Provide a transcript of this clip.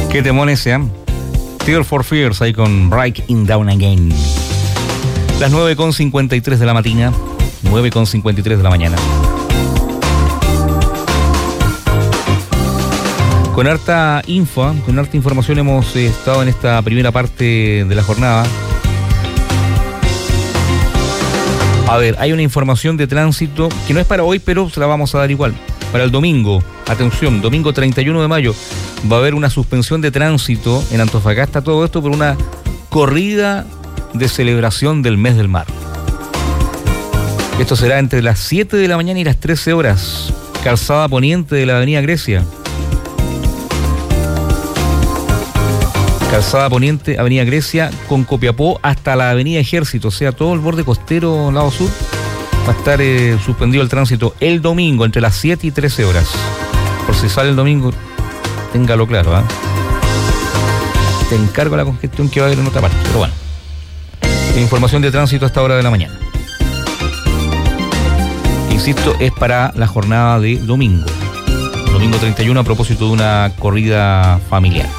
Qué temones sean. Tears for Fears ahí con Breaking Down Again. Las 9:53 de la mañana. 9:53 de la mañana. Con harta información hemos estado en esta primera parte de la jornada. A ver, hay una información de tránsito que no es para hoy, pero se la vamos a dar igual. Para el domingo, atención, domingo 31 de mayo, va a haber una suspensión de tránsito en Antofagasta, todo esto por una corrida de celebración del mes del mar. Esto será entre las 7 de la mañana y las 13 horas, calzada poniente de la avenida Grecia. Calzada poniente, avenida Grecia, con Copiapó hasta la avenida Ejército, o sea, todo el borde costero, lado sur, va a estar suspendido el tránsito el domingo entre las 7 y 13 horas. Por si sale el domingo, téngalo claro, ¿eh? Te encargo la congestión que va a haber en otra parte, pero bueno. Información de tránsito a esta hora de la mañana. Insisto, es para la jornada de domingo. Domingo 31 a propósito de una corrida familiar.